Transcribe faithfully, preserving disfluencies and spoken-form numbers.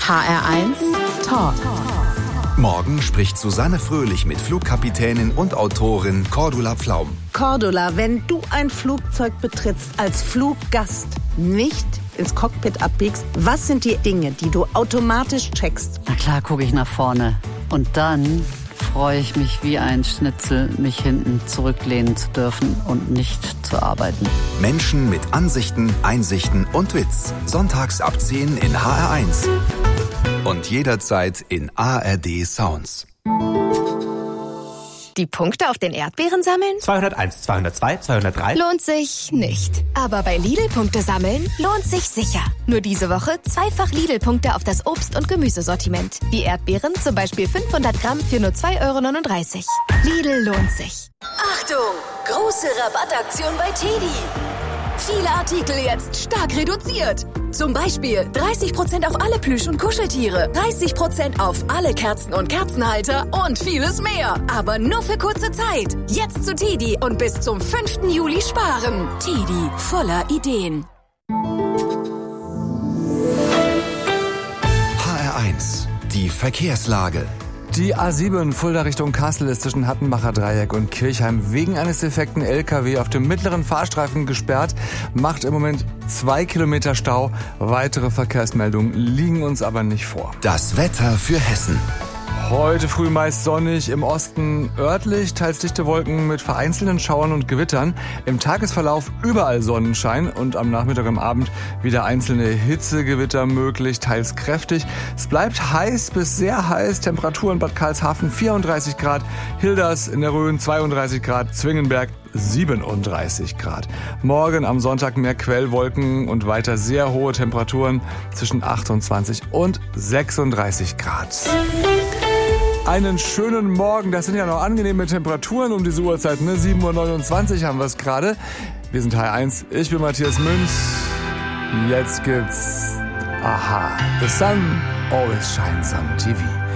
H R eins Talk. Morgen spricht Susanne Fröhlich mit Flugkapitänin und Autorin Cordula Pflaum. Cordula, wenn du ein Flugzeug betrittst als Fluggast, nicht ins Cockpit abbiegst, was sind die Dinge, die du automatisch checkst? Na klar, gucke ich nach vorne. Und dann freue ich mich wie ein Schnitzel, mich hinten zurücklehnen zu dürfen und nicht zu arbeiten. Menschen mit Ansichten, Einsichten und Witz. Sonntags ab zehn in H R eins. Und jederzeit in A R D Sounds. Die Punkte auf den Erdbeeren sammeln? zweihunderteins, zweihundertzwei, zweihundertdrei. Lohnt sich nicht. Aber bei Lidl Punkte sammeln lohnt sich sicher. Nur diese Woche zweifach Lidl-Punkte auf das Obst- und Gemüsesortiment. Die Erdbeeren zum Beispiel fünfhundert Gramm für nur zwei Euro neununddreißig. Lidl lohnt sich. Achtung! Große Rabattaktion bei Teddy. Viele Artikel jetzt stark reduziert. Zum Beispiel dreißig Prozent auf alle Plüsch- und Kuscheltiere, dreißig Prozent auf alle Kerzen und Kerzenhalter und vieles mehr. Aber nur für kurze Zeit. Jetzt zu Teddy und bis zum fünften Juli sparen. Teddy, voller Ideen. H R eins. Die Verkehrslage. Die A sieben Fulda Richtung Kassel ist zwischen Hattenbacher Dreieck und Kirchheim wegen eines defekten L K W auf dem mittleren Fahrstreifen gesperrt, macht im Moment zwei Kilometer Stau. Weitere Verkehrsmeldungen liegen uns aber nicht vor. Das Wetter für Hessen. Heute früh meist sonnig, im Osten örtlich, teils dichte Wolken mit vereinzelten Schauern und Gewittern. Im Tagesverlauf überall Sonnenschein und am Nachmittag und Abend wieder einzelne Hitzegewitter möglich, teils kräftig. Es bleibt heiß bis sehr heiß, Temperatur in Bad Karlshafen vierunddreißig Grad, Hilders in der Rhön zweiunddreißig Grad, Zwingenberg siebenunddreißig Grad. Morgen am Sonntag mehr Quellwolken und weiter sehr hohe Temperaturen zwischen achtundzwanzig und sechsunddreißig Grad. Einen schönen Morgen, das sind ja noch angenehme Temperaturen um diese Uhrzeit, ne? sieben Uhr neunundzwanzig haben wir es gerade. Wir sind H R eins, ich bin Matthias Münch. Jetzt gibt's Aha, The Sun Always Shines on T V.